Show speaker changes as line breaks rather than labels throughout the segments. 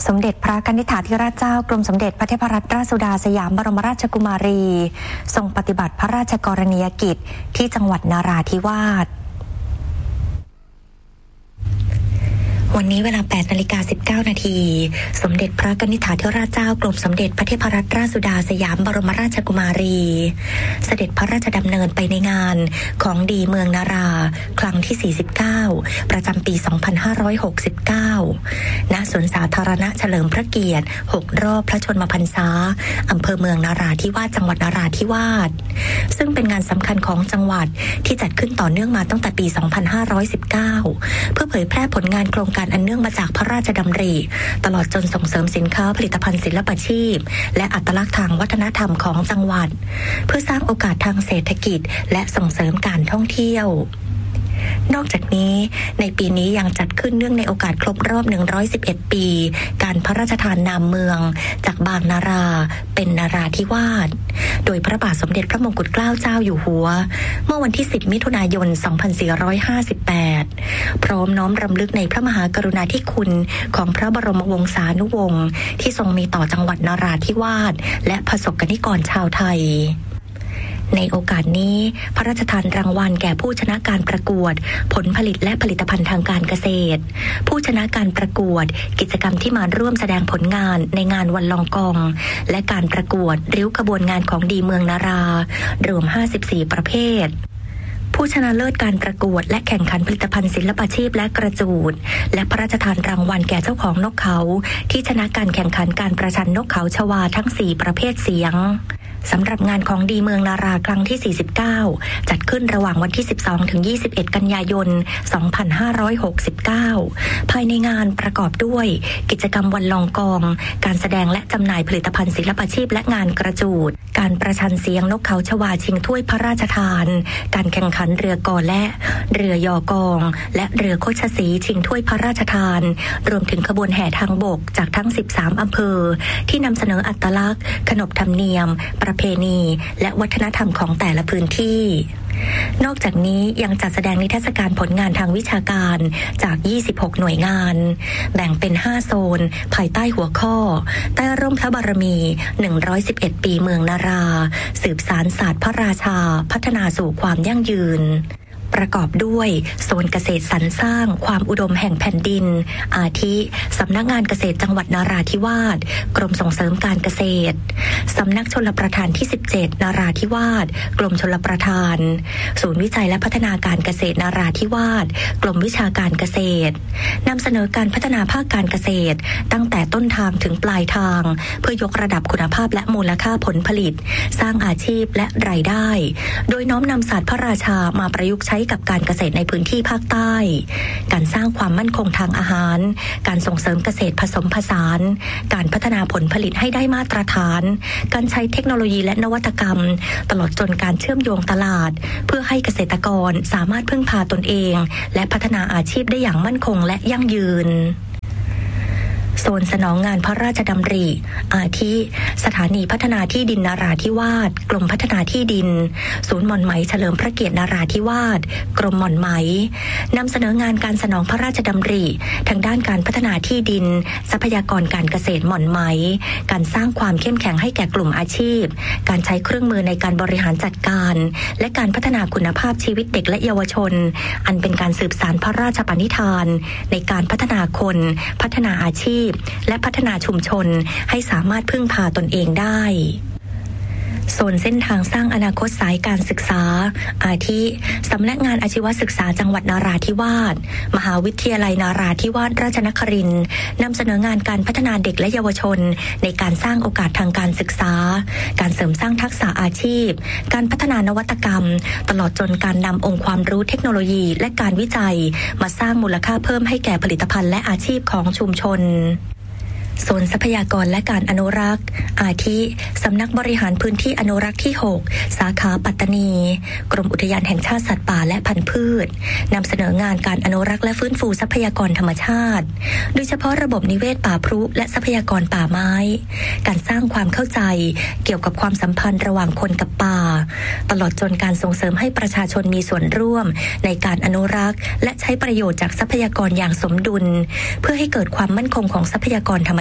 สมเด็จพระกนิษฐาธิราชเจ้ากรมสมเด็จพระเทพรัตนราชสุดาสยามบรมราชกุมารีทรงปฏิบัติพระราชกรณียกิจที่จังหวัดนราธิวาสวันนี้เวลา 8:19 นาทีสมเด็จพระกนิษฐาธิราชเจ้ากรมสมเด็จพระเทพรัตนราชสุดาสยามบรมราชกุมารีเสด็จพระราชดำเนินไปในงานของดีเมืองนาราครั้งที่ 49 ประจำปี 2569 ณ สวนสาธารณะเฉลิมพระเกียรติ 6 รอบพระชนมพรรษาอำเภอเมืองนาราธิวาสจังหวัดนราธิวาสซึ่งเป็นงานสำคัญของจังหวัดที่จัดขึ้นต่อเนื่องมาตั้งแต่ปี 2519 เพื่อเผยแพร่ผลงานโครงการอันเนื่องมาจากพระราชดำริตลอดจนส่งเสริมสินค้าผลิตภัณฑ์ศิลปาชีพและอัตลักษณ์ทางวัฒนธรรมของจังหวัดเพื่อสร้างโอกาสทางเศรษฐกิจและส่งเสริมการท่องเที่ยวนอกจากนี้ในปีนี้ยังจัดขึ้นเนื่องในโอกาสครบรอบ111ปีการพระราชทานนามเมืองจากบางนาราเป็นนาราธิวาสโดยพระบาทสมเด็จพระมงกุฎเกล้าเจ้าอยู่หัวเมื่อวันที่10มิถุนายน2458พร้อมน้อมรำลึกในพระมหากรุณาธิคุณของพระบรมวงศานุวงศ์ที่ทรงมีต่อจังหวัดนราธิวาสและประสบกนิกรชาวไทยในโอกาสนี้พระราชทานรางวัลแก่ผู้ชนะการประกวดผลผลิตและผลิตภัณฑ์ทางการเกษตรผู้ชนะการประกวดกิจกรรมที่มาร่วมแสดงผลงานในงานวันลองกองและการประกวดริ้วขบวนงานของดีเมืองนารารวม54ประเภทผู้ชนะเลิศการประกวดและแข่งขันผลิตภัณฑ์ศิลปาชีพและกระจูดและพระราชทานรางวัลแก่เจ้าของนกเขาที่ชนะการแข่งขันการประชันนกเขาชวาทั้ง4ประเภทเสียงสำหรับงานของดีเมืองนาราครั้งที่49จัดขึ้นระหว่างวันที่12ถึง21กันยายน2569ภายในงานประกอบด้วยกิจกรรมวันลองกองการแสดงและจำหน่ายผลิตภัณฑ์ศิลปาชีพและงานกระจูดการประชันเสียงนกเขาชวาชิงถ้วยพระราชทานการแข่งขันเรือกอและเรือยอกองและเรือโคชสีชิงถ้วยพระราชทานรวมถึงขบวนแห่ทางบกจากทั้ง13อำเภอที่นำเสนออัตลักษณ์ขนบธรรมเนียมประเพณีและวัฒนธรรมของแต่ละพื้นที่นอกจากนี้ยังจัดแสดงนิทรรศการผลงานทางวิชาการจาก26หน่วยงานแบ่งเป็น5โซนภายใต้หัวข้อใต้ร่มพระบารมี111ปีเมืองนาราสืบสานศาสตร์พระราชาพัฒนาสู่ความยั่งยืนประกอบด้วยโซนเกษตรสรรสร้างความอุดมแห่งแผ่นดินอาทิสำนักงานเกษตรจังหวัดนราธิวาสกรมส่งเสริมการเกษตรสำนักชลประทานที่17นราธิวาสกรมชลประทานศูนย์วิจัยและพัฒนาการเกษตรนราธิวาสกรมวิชาการเกษตรนำเสนอการพัฒนาภาคการเกษตรตั้งแต่ต้นทางถึงปลายทางเพื่อยกระดับคุณภาพและมูลค่าผลผลิตสร้างอาชีพและรายได้โดยน้อมนำศาสตร์พระราชามาประยุกต์ใช้กับการเกษตรในพื้นที่ภาคใต้การสร้างความมั่นคงทางอาหารการส่งเสริมเกษตรผสมผสานการพัฒนาผลผลิตให้ได้มาตรฐานการใช้เทคโนโลยีและนวัตกรรมตลอดจนการเชื่อมโยงตลาดเพื่อให้เกษตรกรสามารถพึ่งพาตนเองและพัฒนาอาชีพได้อย่างมั่นคงและยั่งยืนโซนสนองงานพระราชดำริอาทิสถานีพัฒนาที่ดินนราธิวาสกรมพัฒนาที่ดินศูนย์หม่อนไหมเฉลิมพระเกียรตินราธิวาสกรมหม่อนไหมนำเสนองานการสนองพระราชดำริทางด้านการพัฒนาที่ดินทรัพยากรการเกษตรหม่อนไหมการสร้างความเข้มแข็งให้แก่กลุ่มอาชีพการใช้เครื่องมือในการบริหารจัดการและการพัฒนาคุณภาพชีวิตเด็กและเยาวชนอันเป็นการสืบสานพระราชปณิธานในการพัฒนาคนพัฒนาอาชีพและพัฒนาชุมชนให้สามารถพึ่งพาตนเองได้โซนเส้นทางสร้างอนาคตสายการศึกษาอาทิสำนักงานอาชีวศึกษาจังหวัดนราธิวาสมหาวิทยาลัยนาราธิวาสราชนครินทร์นำเสนองานการพัฒนาเด็กและเยาวชนในการสร้างโอกาสทางการศึกษาการเสริมสร้างทักษะอาชีพการพัฒนานวัตกรรมตลอดจนการนำองค์ความรู้เทคโนโลยีและการวิจัยมาสร้างมูลค่าเพิ่มให้แก่ผลิตภัณฑ์และอาชีพของชุมชนโซนทรัพยากรและการอนุรักษ์อาทิสำนักบริหารพื้นที่อนุรักษ์ที่6สาขาปัตตานีกรมอุทยานแห่งชาติสัตว์ป่าและพันธุ์พืชนำเสนองานการอนุรักษ์และฟื้นฟูทรัพยากรธรรมชาติโดยเฉพาะระบบนิเวศป่าพรุและทรัพยากรป่าไม้การสร้างความเข้าใจเกี่ยวกับความสัมพันธ์ระหว่างคนกับป่าตลอดจนการส่งเสริมให้ประชาชนมีส่วนร่วมในการอนุรักษ์และใช้ประโยชน์จากทรัพยากรอย่างสมดุลเพื่อให้เกิดความมั่นคงของทรัพยากรธรรม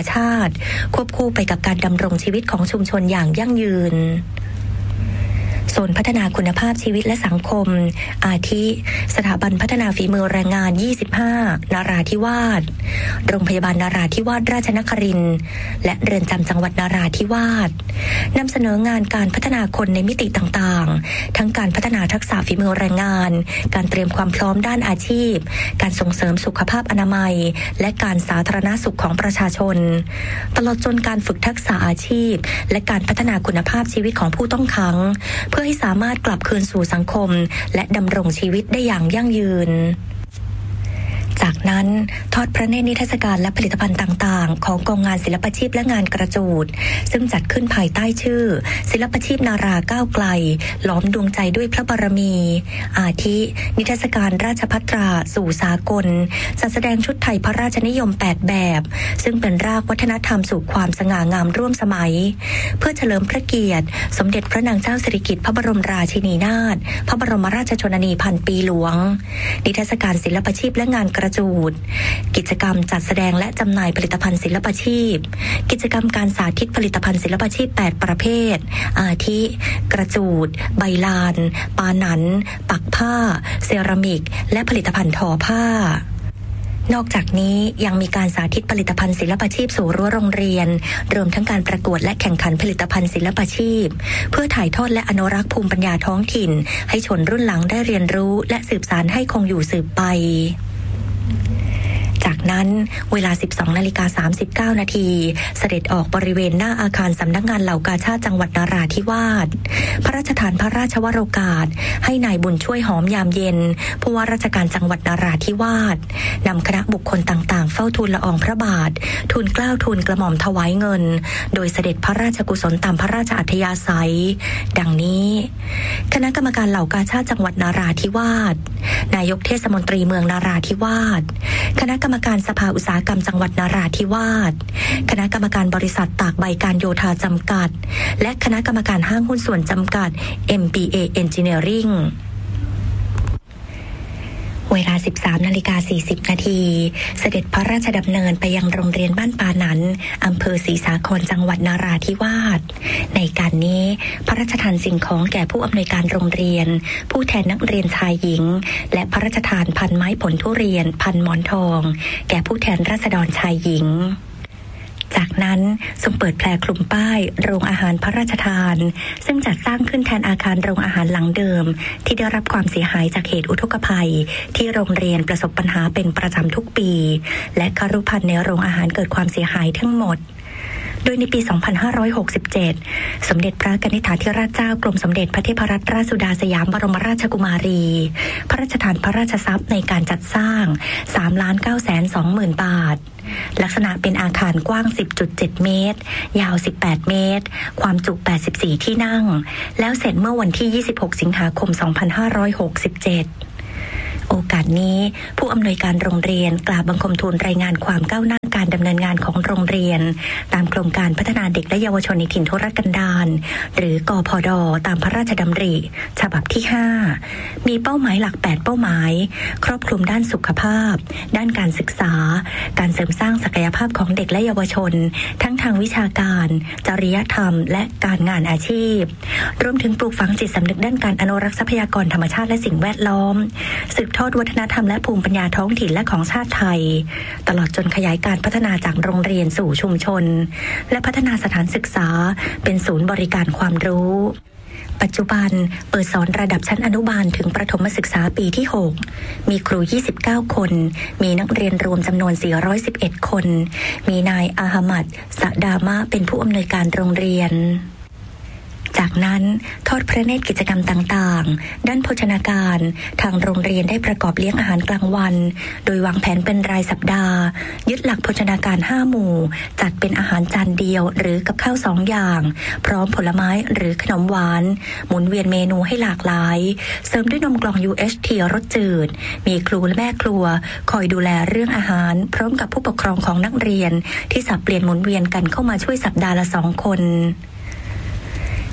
ชาติควบคู่ไปกับการดำรงชีวิตของชุมชนอย่างยั่งยืนโซนพัฒนาคุณภาพชีวิตและสังคมอาทิสถาบันพัฒนาฝีมือแรงงาน25นราธิวาสโรงพยาบาลนราธิวาสราชนครินทร์และเรือนจำจังหวัดนราธิวาสนำเสนองานการพัฒนาคนในมิติต่างๆทั้งการพัฒนาทักษะฝีมือแรงงานการเตรียมความพร้อมด้านอาชีพการส่งเสริมสุขภาพอนามัยและการสาธารณสุขของประชาชนตลอดจนการฝึกทักษะอาชีพและการพัฒนาคุณภาพชีวิตของผู้ต้องขังเพื่อให้สามารถกลับคืนสู่สังคมและดำรงชีวิตได้อย่างยั่งยืนจากนั้นทอดพระเนตรนิทรรศการและผลิตภัณฑ์ต่างๆของกองงานศิลปาชีพและงานกระจูดซึ่งจัดขึ้นภายใต้ชื่อศิลปาชีพนาราก้าวไกลล้อมดวงใจด้วยพระบารมีอาทินิทรรศการราชภัตราสู่สากลจัดแสดงชุดไทยพระราชนิยม8แบบซึ่งเป็นรากวัฒนธรรมสู่ความสง่างามร่วมสมัยเพื่อเฉลิมพระเกียรติสมเด็จพระนางเจ้าสิริกิติ์พระบรมราชินีนาถพระบรมราชชนนีพันปีหลวงนิทรรศการศิลปาชีพและงานกระจูดกิจกรรมจัดแสดงและจำหน่ายผลิตภัณฑ์ศิลปาชีพกิจกรรมการสาธิตผลิตภัณฑ์ศิลปาชีพ8ประเภทอาทิกระจูดใบลานปาหนันปักผ้าเซรามิกและผลิตภัณฑ์ทอผ้านอกจากนี้ยังมีการสาธิตผลิตภัณฑ์ศิลปาชีพสู่รั้วโรงเรียนรวมทั้งการประกวดและแข่งขันผลิตภัณฑ์ศิลปาชีพเพื่อถ่ายทอดและอนุรักษ์ภูมิปัญญาท้องถิ่นให้ชนรุ่นหลังได้เรียนรู้และสืบสานให้คงอยู่สืบไปจากนั้นเวลา 12:39 นาทีเสด็จออกบริเวณหน้าอาคารสำนักงานเหล่ากาชาดจังหวัดนราธิวาสพระราชทานพระราชวโรกาสให้นายบุญช่วยหอมยามเย็นผู้ว่าราชการจังหวัดนราธิวาสนำคณะบุคคลต่างๆเฝ้าทูลละอองพระบาททูลเกล้าทูลกระหม่อมถวายเงินโดยเสด็จพระราชกุศลตามพระราชอัธยาศัยดังนี้คณะกรรมการเหล่ากาชาดจังหวัดนราธิวาสนายกเทศมนตรีเมืองนราธิวาสคณะกรรมการสภาอุตสาหกรรมจังหวัดนราธิวาสคณะกรรมการบริษัทตากใบการโยธาจำกัดและคณะกรรมการห้างหุ้นส่วนจำกัด MBA Engineeringเวลา 13:40 นาทีเสด็จพระราชดำเนินไปยังโรงเรียนบ้านปาหนันอำเภอศรีสาครจังหวัดนราธิวาสในการนี้พระราชทานสิ่งของแก่ผู้อำนวยการโรงเรียนผู้แทนนักเรียนชายหญิงและพระราชทานพันไม้ผลทุเรียนพันหมอนทองแก่ผู้แทนราษฎรชายหญิงจากนั้นทรงเปิดแพร่คลุมป้ายโรงอาหารพระราชทานซึ่งจัดสร้างขึ้นแทนอาคารโรงอาหารหลังเดิมที่ได้รับความเสียหายจากเหตุอุทกภัยที่โรงเรียนประสบปัญหาเป็นประจำทุกปีและคฤภัณฑ์ในโรงอาหารเกิดความเสียหายทั้งหมดโดยในปี 2567 สมเด็จพระกนิษฐาธิราชเจ้ากรมสมเด็จพระเทพรัตนราชสุดาสยามบรมราชกุมารีพระราชทานพระราชทรัพย์ในการจัดสร้าง 3,920,000 บาทลักษณะเป็นอาคารกว้าง 10.7 เมตรยาว 18 เมตรความจุ 84 ที่นั่งแล้วเสร็จเมื่อวันที่ 26 สิงหาคม 2567 โอกาสนี้ผู้อำนวยการโรงเรียนกล่าวบังคมทูลรายงานความก้าวหน้าการดำเนินงานของโรงเรียนตามโครงการพัฒนาเด็กและเยาวชนในถิ่นทุรกันดารหรือกพด.ตามพระราชดำริฉบับที่ 5มีเป้าหมายหลัก8เป้าหมายครอบคลุมด้านสุขภาพด้านการศึกษาการเสริมสร้างศักยภาพของเด็กและเยาวชนทั้งทางวิชาการจริยธรรมและการงานอาชีพรวมถึงปลูกฝังจิตสำนึกด้านการอนุรักษ์ทรัพยากรธรรมชาติและสิ่งแวดล้อมสืบทอดวัฒนธรรมและภูมิปัญญาท้องถิ่นและของชาติไทยตลอดจนขยายการพัฒนาจากโรงเรียนสู่ชุมชนและพัฒนาสถานศึกษาเป็นศูนย์บริการความรู้ปัจจุบันเปิดสอนระดับชั้นอนุบาลถึงประถมศึกษาปีที่ 6มีครู29คนมีนักเรียนรวมจำนวน411คนมีนายอาฮมัดสะดามะเป็นผู้อำนวยการโรงเรียนจากนั้นทอดพระเนตรกิจกรรมต่างๆด้านโภชนาการทางโรงเรียนได้ประกอบเลี้ยงอาหารกลางวันโดยวางแผนเป็นรายสัปดาห์ยึดหลักโภชนาการ5หมู่จัดเป็นอาหารจานเดียวหรือกับข้าว2อย่างพร้อมผลไม้หรือขนมหวานหมุนเวียนเมนูให้หลากหลายเสริมด้วยนมกล่อง UHT รสจืดมีครูและแม่ครัวคอยดูแลเรื่องอาหารพร้อมกับผู้ปกครองของนักเรียนที่สับเปลี่ยนหมุนเวียนกันเข้ามาช่วยสัปดาห์ละ2คน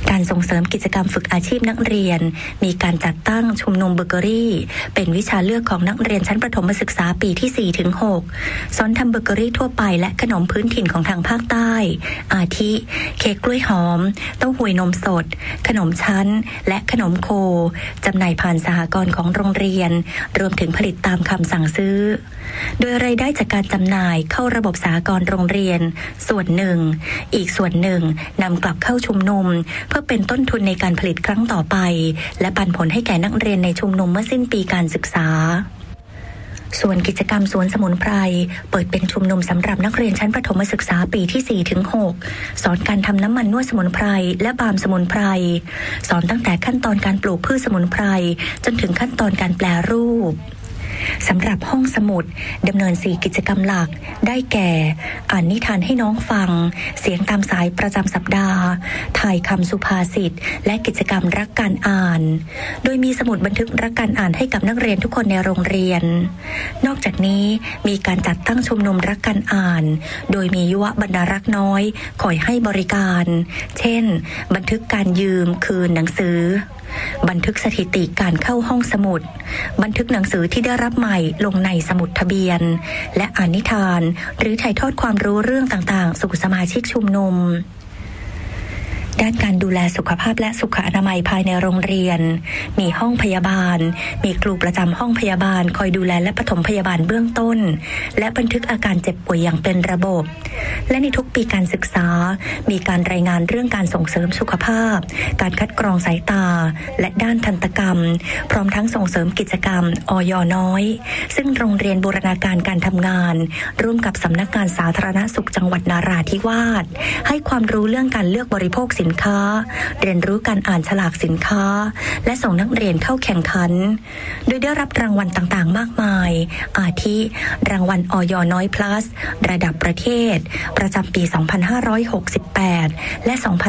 การส่งเสริมกิจกรรมฝึกอาชีพนักเรียนมีการจัดตั้งชุมนุมเบเกอรี่เป็นวิชาเลือกของนักเรียนชั้นประถมศึกษาปีที่ 4-6 สอนทำเบเกอรี่ทั่วไปและขนมพื้นถิ่นของทางภาคใต้อาทิเค้กกล้วยหอมเต้าหู้นมสดขนมชั้นและขนมโคจำหน่ายผ่านสหกรณ์ของโรงเรียนรวมถึงผลิตตามคำสั่งซื้อโดยรายได้จากการจำหน่ายเข้าระบบสหกรณ์โรงเรียนส่วนหนึ่งอีกส่วนหนึ่งนำกลับเข้าชุมนุมเพื่อเป็นต้นทุนในการผลิตครั้งต่อไปและปันผลให้แก่นักเรียนในชุมนุมเมื่อสิ้นปีการศึกษาส่วนกิจกรรมสวนสมุนไพรเปิดเป็นชุมนุมสำหรับนักเรียนชั้นประถมศึกษาปีที่ 4-6 สอนการทำน้ำมันนวดสมุนไพรและบาล์มสมุนไพรสอนตั้งแต่ขั้นตอนการปลูกพืชสมุนไพรจนถึงขั้นตอนการแปรรูปสำหรับห้องสมุดดำเนิน4กิจกรรมหลักได้แก่อ่านนิทานให้น้องฟังเสียงตามสายประจำสัปดาห์ถ่ายคำสุภาษิตและกิจกรรมรักการอ่านโดยมีสมุดบันทึกรักการอ่านให้กับนักเรียนทุกคนในโรงเรียนนอกจากนี้มีการจัดตั้งชุมนุมรักการอ่านโดยมียุวบรรณารักษ์น้อยคอยให้บริการเช่นบันทึกการยืมคืนหนังสือบันทึกสถิติการเข้าห้องสมุดบันทึกหนังสือที่ได้รับใหม่ลงในสมุดทะเบียนและอ่านนิทานหรือถ่ายทอดความรู้เรื่องต่างๆสู่สมาชิกชุมนุมด้านการดูแลสุขภาพและสุขอนามัยภายในโรงเรียนมีห้องพยาบาลมีครูประจำห้องพยาบาลคอยดูแลและปฐมพยาบาลเบื้องต้นและบันทึกอาการเจ็บป่วยอย่างเป็นระบบและในทุกปีการศึกษามีการรายงานเรื่องการส่งเสริมสุขภาพการคัดกรองสายตาและด้านทันตกรรมพร้อมทั้งส่งเสริมกิจกรรมอย.น้อยซึ่งโรงเรียนบูรณาการการทำงานร่วมกับสำนักงานสาธารณสุขจังหวัดนราธิวาสให้ความรู้เรื่องการเลือกบริโภคสินค้าเรียนรู้การอ่านฉลากสินค้าและส่งนักเรียนเข้าแข่งขันโดยได้รับรางวัลต่างๆมากมายอาทิรางวัลอย.น้อย plus ระดับประเทศประจำปี 2568 และ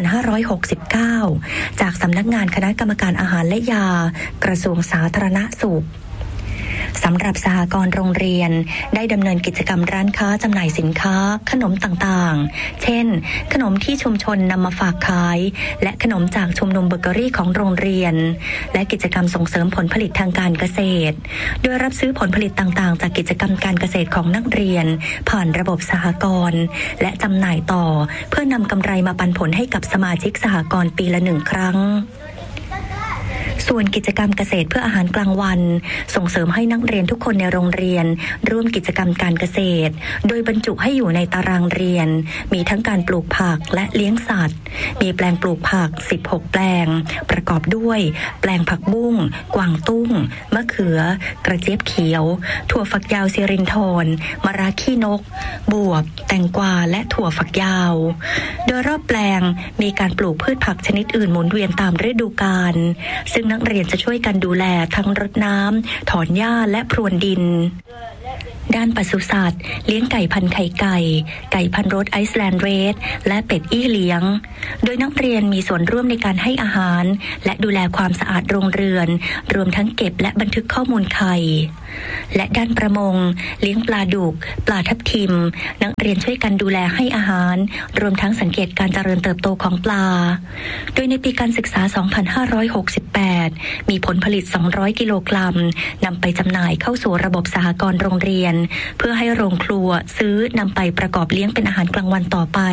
2569 จากสำนักงานคณะกรรมการอาหารและยากระทรวงสาธารณสุขสำหรับสหกรณ์โรงเรียนได้ดำเนินกิจกรรมร้านค้าจำหน่ายสินค้าขนมต่างๆเช่นขนมที่ชุมชนนำมาฝากขายและขนมจากชุมนุมเบเกอรี่ของโรงเรียนและกิจกรรมส่งเสริมผลผลิตทางการเกษตรโดยรับซื้อผลผลิตต่างๆจากกิจกรรมการเกษตรของนักเรียนผ่านระบบสหกรณ์และจำหน่ายต่อเพื่อนำกำไรมาปันผลให้กับสมาชิกสหกรณ์ปีละ1 ครั้งส่วนกิจกรรมเกษตรเพื่ออาหารกลางวันส่งเสริมให้นักเรียนทุกคนในโรงเรียนร่วมกิจกรรมการเกษตรโดยบรรจุให้อยู่ในตารางเรียนมีทั้งการปลูกผักและเลี้ยงสัตว์มีแปลงปลูกผัก16 แปลงประกอบด้วยแปลงผักบุ้งกวางตุ้งมะเขือกระเจี๊ยบเขียวถั่วฝักยาวสิรินธรมะระขี้นกบวบแตงกวาและถั่วฝักยาวโดยรอบแปลงมีการปลูกพืชผักชนิดอื่นหมุนเวียนตามฤดูกาลซึ่งนักเรียนจะช่วยกันดูแลทั้งรดน้ำถอนหญ้าและพรวนดินด้านปศุสัตว์เลี้ยงไก่พันธุ์ไข่ไก่พันธุ์โรดไอซ์แลนด์เรดและเป็ดอี้เลี้ยงโดยนักเรียนมีส่วนร่วมในการให้อาหารและดูแลความสะอาดโรงเรือนรวมทั้งเก็บและบันทึกข้อมูลไข่และด้านประมงเลี้ยงปลาดุกปลาทับทิมนักเรียนช่วยกันดูแลให้อาหารรวมทั้งสังเกตการเจริญเติบโตของปลาโดยในปีการศึกษา 2568 มีผลผลิต200 กิโลกรัมนำไปจำหน่ายเข้าสู่ระบบสหกรณ์โรงเรียนเพื่อให้โรงครัวซื้อนำไปประกอบเลี้ยงเป็นอาหารกลางวันต่อไป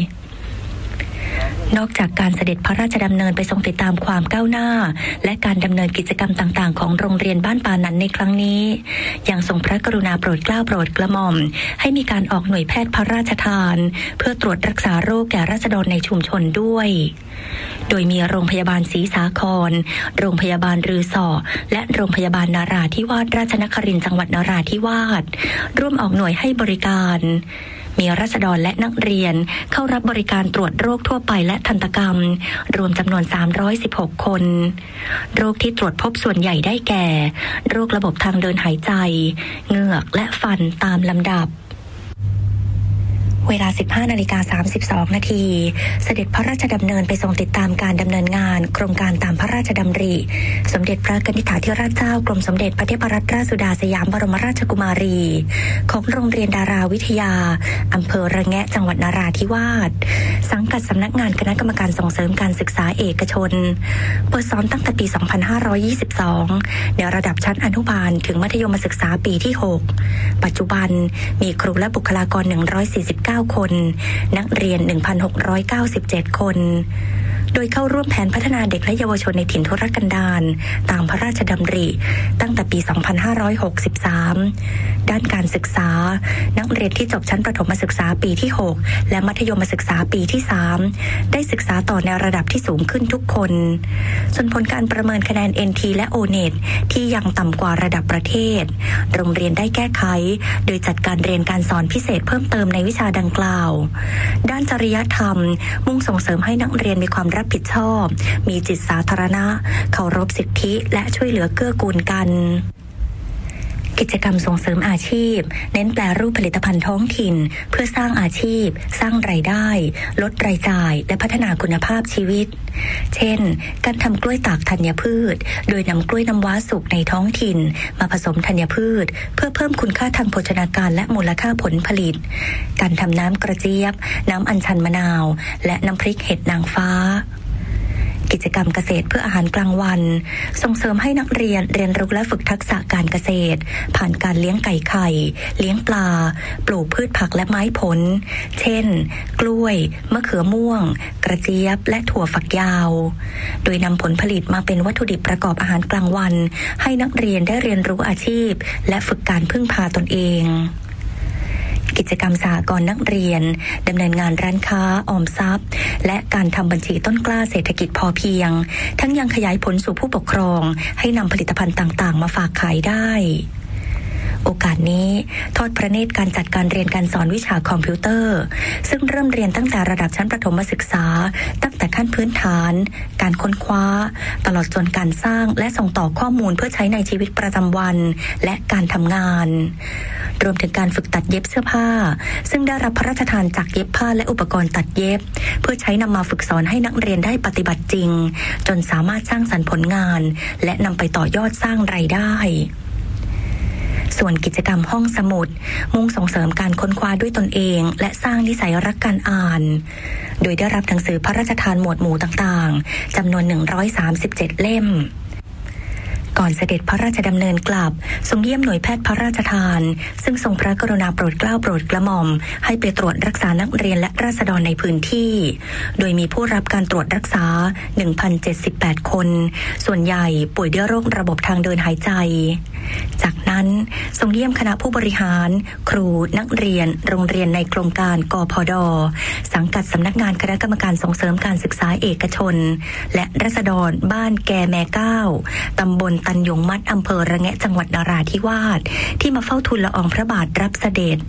นอกจากการเสด็จพระราชดำเนินไปทรงติดตามความก้าวหน้าและการดำเนินกิจกรรมต่างๆของโรงเรียนบ้านปานันในครั้งนี้ยังทรงพระกรุณาโปรดเกล้าโปรดกระหม่อมให้มีการออกหน่วยแพทย์พระราชทานเพื่อตรวจรักษาโรคแก่ราษฎรในชุมชนด้วยโดยมีโรงพยาบาลศรีสาครโรงพยาบาลรือสอและโรงพยาบาลนาราธิวาสราชนครินทร์จังหวัดนราธิวาสร่วมออกหน่วยให้บริการมีราษฎรและนักเรียนเข้ารับบริการตรวจโรคทั่วไปและทันตกรรมรวมจำนวน316 คนโรคที่ตรวจพบส่วนใหญ่ได้แก่โรคระบบทางเดินหายใจเหงือกและฟันตามลำดับเวลา 15:32 นาทีเสด็จพระราชดำเนินไปทรงติดตามการดำเนินงานโครงการตามพระราชดำริสมเด็จพระกนิษฐาธิราชเจ้ากรมสมเด็จพระเทพรัตนราชสุดาสยามบรมราชกุมารีของโรงเรียนดาราวิทยาอำเภอระแงะจังหวัดนราธิวาสสังกัดสำนักงานคณะกรรมการส่งเสริมการศึกษาเอกชนเปิดสอนตั้งแต่ปี 2522 ในระดับชั้นอนุบาลถึงมัธยมศึกษาปีที่ 6 ปัจจุบันมีครูและบุคลากร 149 คนนักเรียน 1,697 คนโดยเข้าร่วมแผนพัฒนาเด็กและเยาวชนในถิ่นทุรกันดารตามพระราชดำริตั้งแต่ปี 2563 ด้านการศึกษานักเรียนที่จบชั้นประถมศึกษาปีที่ 6 และมัธยมศึกษาปีที่ 3 ได้ศึกษาต่อในระดับที่สูงขึ้นทุกคนส่วนผลการประเมินคะแนน NT และ O-NET ที่ยังต่ำกว่าระดับประเทศโรงเรียนได้แก้ไขโดยจัดการเรียนการสอนพิเศษเพิ่มเติมในวิชาดังกล่าวด้านจริยธรรมมุ่งส่งเสริมให้นักเรียนมีความรับผิดชอบมีจิตสาธารณะเคารพสิทธิและช่วยเหลือเกื้อกูลกันกิจกรรมส่งเสริมอาชีพเน้นแปรรูปผลิตภัณฑ์ท้องถิ่นเพื่อสร้างอาชีพสร้างรายได้ลดรายจ่ายและพัฒนาคุณภาพชีวิตเช่นการทำกล้วยตากธัญพืชโดยนำกล้วยน้ำว้าสุกในท้องถิ่นมาผสมธัญพืชเพื่อเพิ่มคุณค่าทางโภชนาการและมูลค่าผลผลิตการทำน้ำกระเจี๊ยบน้ำอัญชันมะนาวและน้ำพริกเห็ดนางฟ้ากิจกรรมเกษตรเพื่ออาหารกลางวันส่งเสริมให้นักเรียนเรียนรู้และฝึกทักษะการเกษตรผ่านการเลี้ยงไก่ไข่เลี้ยงปลาปลูกพืชผักและไม้ผลเช่นกล้วยมะเขือม่วงกระเจี๊ยบและถั่วฝักยาวโดยนำผลผลิตมาเป็นวัตถุดิบประกอบอาหารกลางวันให้นักเรียนได้เรียนรู้อาชีพและฝึกการพึ่งพาตนเองกิจกรรมสหกรณ์นักเรียนดำเนินงานร้านค้าออมทรัพย์และการทำบัญชีต้นกล้าเศรษฐกิจพอเพียงทั้งยังขยายผลสู่ผู้ปกครองให้นำผลิตภัณฑ์ต่างๆมาฝากขายได้โอกาสนี้ทอดพระเนตรการจัดการเรียนการสอนวิชาคอมพิวเตอร์ซึ่งเริ่มเรียนตั้งแต่ระดับชั้นประถมศึกษาตั้งแต่ขั้นพื้นฐานการค้นคว้าตลอดจนการสร้างและส่งต่อข้อมูลเพื่อใช้ในชีวิตประจำวันและการทำงานรวมถึงการฝึกตัดเย็บเสื้อผ้าซึ่งได้รับพระราชทานจากเย็บผ้าและอุปกรณ์ตัดเย็บเพื่อใช้นำมาฝึกสอนให้นักเรียนได้ปฏิบัติจริงจนสามารถสร้างสรรค์ผลงานและนำไปต่อยอดสร้างรายได้ส่วนกิจกรรมห้องสมุดมุ่งส่งเสริมการค้นคว้าด้วยตนเองและสร้างนิสัยรักการอ่านโดยได้รับหนังสือพระราชทานหมวดหมู่ต่างๆจำนวน137เล่มก่อนเสด็จพระราชดำเนินกลับทรงเยี่ยมหน่วยแพทย์พระราชทานซึ่งทรงพระกรุณาโปรดเกล้าโปรดกระหม่อมให้ไปตรวจรักษานักเรียนและราษฎรในพื้นที่โดยมีผู้รับการตรวจรักษา 1,078 คนส่วนใหญ่ป่วยด้วยโรคระบบทางเดินหายใจจากนั้นทรงเยี่ยมคณะผู้บริหารครูนักเรียนโรงเรียนในโครงการกพด.สังกัดสำนักงานคณะกรรมการส่งเสริมการศึกษาเอกชนและราษฎรบ้านแกแม่เก้าตำบลตันยงมัดอำเภอระแงะจังหวัดนราธิวาสที่มาเฝ้าทูลละอองพระบาทรับเสด็จ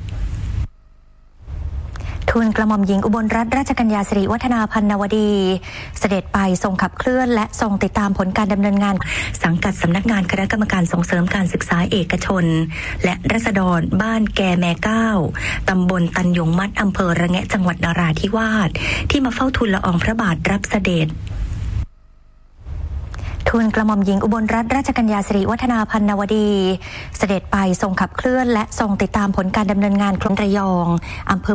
ทูลกระหม่อมหญิงอุบลรัตนราชกัญญาสิริวัฒนาพันนวดีเสด็จไปทรงขับเคลื่อนและทรงติดตามผลการดำเนินงานสังกัดสำนักงานคณะกรรมการส่งเสริมการศึกษาเอกชนและราษฎรบ้านแกแม่เก้าตำบลตันยงมัดอำเภอระแงะจังหวัดนราธิวาสที่มาเฝ้าทูลละอองพระบาทรับเสด็จทูลกระหม่อมหญิงอุบลรัตนราชกัญญาสิริวัฒนาพันนวดีเสด็จไปทรงขับเคลื่อนและทรงติดตามผลการดำเนินงานโครงระยองอำเภอ